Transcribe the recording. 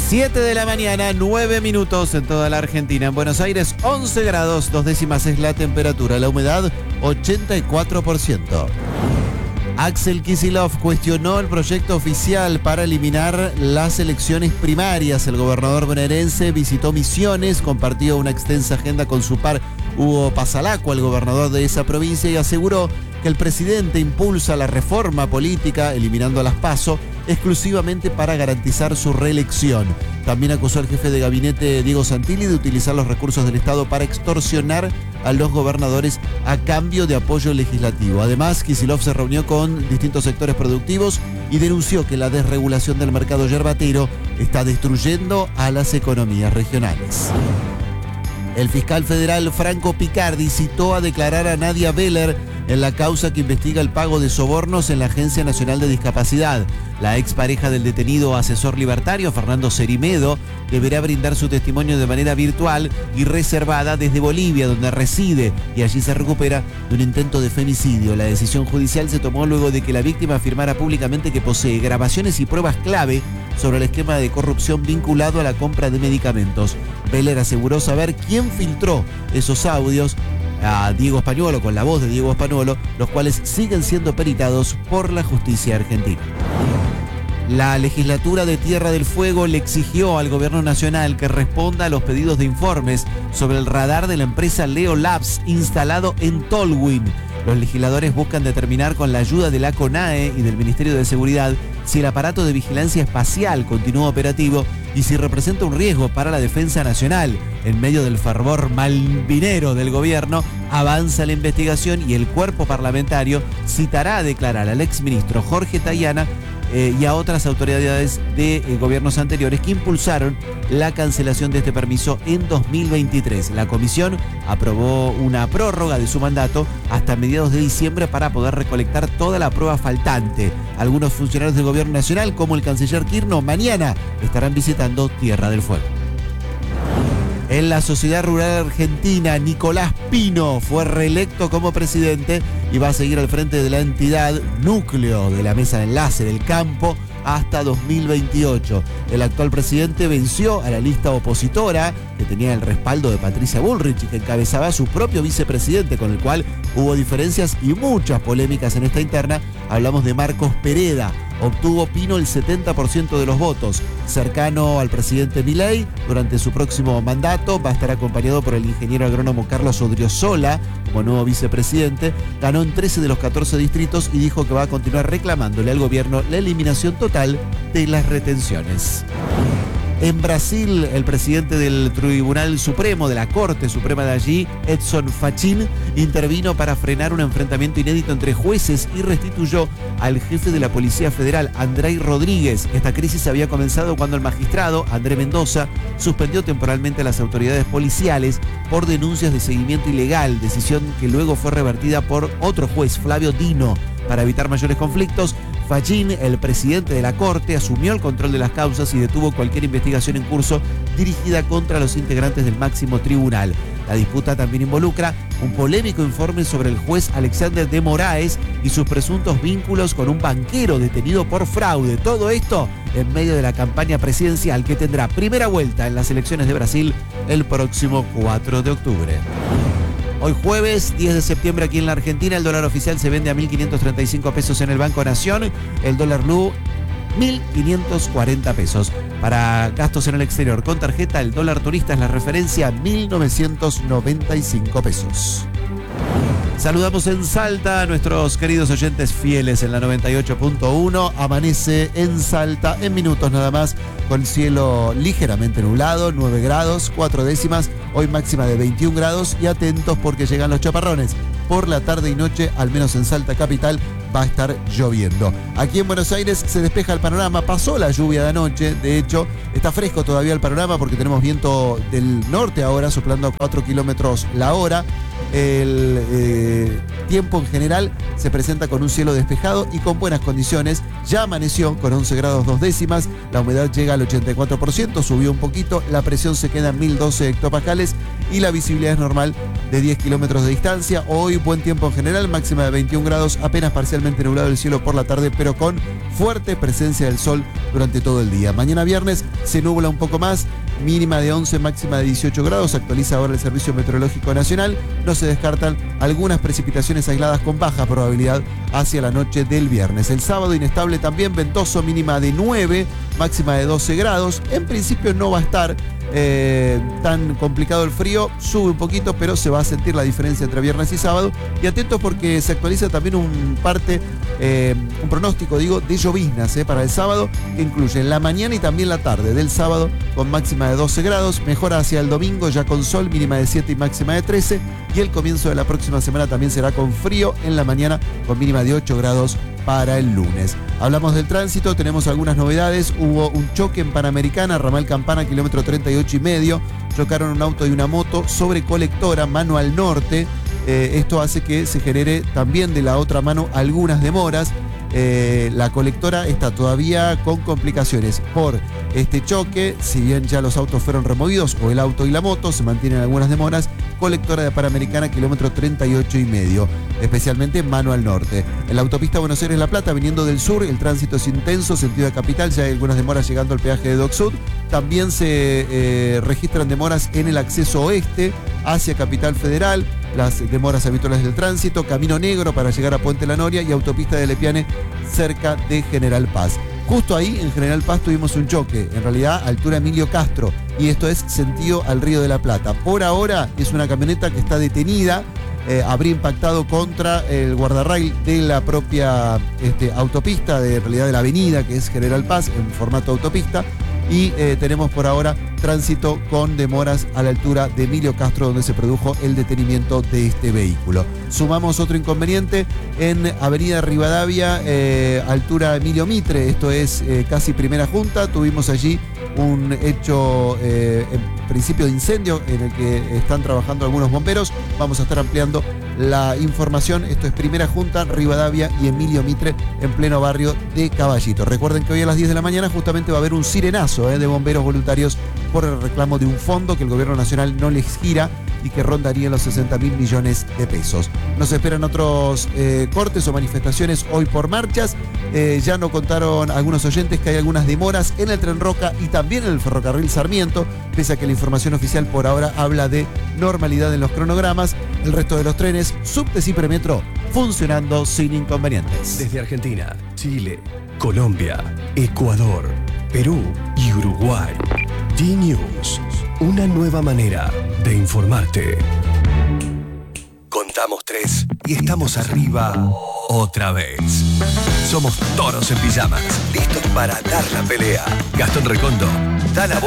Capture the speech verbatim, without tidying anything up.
siete de la mañana, nueve minutos en toda la Argentina. En Buenos Aires, once grados, dos décimas es la temperatura. La humedad, ochenta y cuatro por ciento. Axel Kicillof cuestionó el proyecto oficial para eliminar las elecciones primarias. El gobernador bonaerense visitó Misiones, compartió una extensa agenda con su par Hugo Pasalacqua, el gobernador de esa provincia, y aseguró que el presidente impulsa la reforma política, eliminando las PASO, exclusivamente para garantizar su reelección. También acusó al jefe de gabinete Diego Santilli de utilizar los recursos del Estado para extorsionar a los gobernadores a cambio de apoyo legislativo. Además, Kicillof se reunió con distintos sectores productivos y denunció que la desregulación del mercado yerbatero está destruyendo a las economías regionales. El fiscal federal Franco Picardi citó a declarar a Nadia Beller en la causa que investiga el pago de sobornos en la Agencia Nacional de Discapacidad. La expareja del detenido asesor libertario, Fernando Cerimedo, deberá brindar su testimonio de manera virtual y reservada desde Bolivia, donde reside, y allí se recupera de un intento de femicidio. La decisión judicial se tomó luego de que la víctima afirmara públicamente que posee grabaciones y pruebas clave sobre el esquema de corrupción vinculado a la compra de medicamentos. Beller aseguró saber quién filtró esos audios a Diego Españolo, con la voz de Diego Españolo, los cuales siguen siendo peritados por la justicia argentina. La legislatura de Tierra del Fuego le exigió al gobierno nacional que responda a los pedidos de informes sobre el radar de la empresa Leo Labs instalado en Tolwyn. Los legisladores buscan determinar con la ayuda de la CONAE y del Ministerio de Seguridad si el aparato de vigilancia espacial continúa operativo y si representa un riesgo para la defensa nacional. En medio del fervor malvinero del gobierno, avanza la investigación y el cuerpo parlamentario citará a declarar al exministro Jorge Tayana Eh, y a otras autoridades de eh, gobiernos anteriores que impulsaron la cancelación de este permiso en dos mil veintitrés. La comisión aprobó una prórroga de su mandato hasta mediados de diciembre para poder recolectar toda la prueba faltante. Algunos funcionarios del gobierno nacional, como el canciller Kirchner, mañana estarán visitando Tierra del Fuego. En la Sociedad Rural Argentina, Nicolás Pino fue reelecto como presidente y va a seguir al frente de la entidad núcleo de la mesa de enlace del campo hasta dos mil veintiocho. El actual presidente venció a la lista opositora, que tenía el respaldo de Patricia Bullrich y que encabezaba su propio vicepresidente, con el cual hubo diferencias y muchas polémicas en esta interna. Hablamos de Marcos Pereda. Obtuvo Pino el setenta por ciento de los votos. Cercano al presidente Milei, durante su próximo mandato va a estar acompañado por el ingeniero agrónomo Carlos Odriozola como nuevo vicepresidente. Ganó en trece de los catorce distritos y dijo que va a continuar reclamándole al gobierno la eliminación total de las retenciones. En Brasil, el presidente del Tribunal Supremo, de la Corte Suprema de allí, Edson Fachin, intervino para frenar un enfrentamiento inédito entre jueces y restituyó al jefe de la Policía Federal, Andrei Rodríguez. Esta crisis había comenzado cuando el magistrado, André Mendoza, suspendió temporalmente a las autoridades policiales por denuncias de seguimiento ilegal, decisión que luego fue revertida por otro juez, Flavio Dino. Para evitar mayores conflictos, Fachin, el presidente de la Corte, asumió el control de las causas y detuvo cualquier investigación en curso dirigida contra los integrantes del máximo tribunal. La disputa también involucra un polémico informe sobre el juez Alexander de Moraes y sus presuntos vínculos con un banquero detenido por fraude. Todo esto en medio de la campaña presidencial que tendrá primera vuelta en las elecciones de Brasil el próximo cuatro de octubre. Hoy jueves, diez de septiembre, aquí en la Argentina, el dólar oficial se vende a mil quinientos treinta y cinco pesos en el Banco Nación, el dólar blue mil quinientos cuarenta pesos. Para gastos en el exterior con tarjeta, el dólar turista es la referencia, mil novecientos noventa y cinco pesos. Saludamos en Salta a nuestros queridos oyentes fieles en la noventa y ocho punto uno. Amanece en Salta en minutos nada más, con cielo ligeramente nublado, nueve grados, cuatro décimas, hoy máxima de veintiún grados, y atentos porque llegan los chaparrones. Por la tarde y noche, al menos en Salta capital, va a estar lloviendo. Aquí en Buenos Aires se despeja el panorama, pasó la lluvia de anoche, de hecho está fresco todavía el panorama porque tenemos viento del norte ahora soplando a cuatro kilómetros la hora. El eh, tiempo en general se presenta con un cielo despejado y con buenas condiciones. Ya amaneció con once grados dos décimas, la humedad llega al ochenta y cuatro por ciento, subió un poquito, la presión se queda en mil doce hectopascales y la visibilidad es normal de diez kilómetros de distancia. Hoy buen tiempo en general, máxima de veintiún grados, apenas parcialmente nublado el cielo por la tarde, pero con fuerte presencia del sol durante todo el día. Mañana viernes se nubla un poco más, mínima de once, máxima de dieciocho grados, actualiza ahora el Servicio Meteorológico Nacional. No se descartan algunas precipitaciones aisladas con baja probabilidad hacia la noche del viernes. El sábado inestable también, ventoso, mínima de nueve, máxima de doce grados. En principio no va a estar eh, tan complicado el frío, sube un poquito, pero se va a sentir la diferencia entre viernes y sábado. Y atentos porque se actualiza también un parte, eh, un pronóstico, digo, de lloviznas eh, para el sábado, que incluye la mañana y también la tarde del sábado, con máxima de doce grados, mejora hacia el domingo ya con sol, mínima de siete y máxima de trece, y el comienzo de la próxima semana también será con frío en la mañana, con mínima de ocho grados para el lunes. Hablamos del tránsito, tenemos algunas novedades. Hubo un choque en Panamericana, ramal Campana, kilómetro treinta y ocho y medio. Chocaron un auto y una moto sobre Colectora, mano al norte. Eh, esto hace que se genere también de la otra mano algunas demoras. Eh, la Colectora está todavía con complicaciones por este choque, si bien ya los autos fueron removidos, o el auto y la moto, se mantienen algunas demoras. Colectora de Panamericana, kilómetro treinta y ocho y medio, especialmente mano al norte. En la autopista Buenos Aires-La Plata, viniendo del sur, el tránsito es intenso, sentido de capital, ya hay algunas demoras llegando al peaje de Dock Sud. También se eh, registran demoras en el acceso oeste hacia Capital Federal, las demoras habituales del tránsito, Camino Negro para llegar a Puente La Noria y autopista de Lepiane cerca de General Paz. Justo ahí en General Paz tuvimos un choque, en realidad altura Emilio Castro, y esto es sentido al Río de la Plata. Por ahora es una camioneta que está detenida, eh, habría impactado contra el guardarrail de la propia este, autopista, de en realidad de la avenida que es General Paz en formato autopista. Y eh, tenemos por ahora tránsito con demoras a la altura de Emilio Castro, donde se produjo el detenimiento de este vehículo. Sumamos otro inconveniente en Avenida Rivadavia, eh, altura Emilio Mitre, esto es eh, casi Primera Junta. Tuvimos allí un hecho, eh, en principio de incendio, en el que están trabajando algunos bomberos. Vamos a estar ampliando la información. Esto es Primera Junta, Rivadavia y Emilio Mitre, en pleno barrio de Caballito. Recuerden que hoy a las diez de la mañana justamente va a haber un sirenazo eh, de bomberos voluntarios por el reclamo de un fondo que el gobierno nacional no les gira y que rondaría los sesenta mil millones de pesos. Nos esperan otros eh, cortes o manifestaciones hoy por marchas. Eh, ya nos contaron algunos oyentes que hay algunas demoras en el Tren Roca y también en el ferrocarril Sarmiento, pese a que la información oficial por ahora habla de normalidad en los cronogramas. El resto de los trenes, subtes y premetro, funcionando sin inconvenientes. Desde Argentina, Chile, Colombia, Ecuador, Perú y Uruguay. D-News, una nueva manera de informarte. Contamos tres y estamos arriba otra vez. Somos toros en pijamas, listos para dar la pelea. Gastón Recondo da la voz.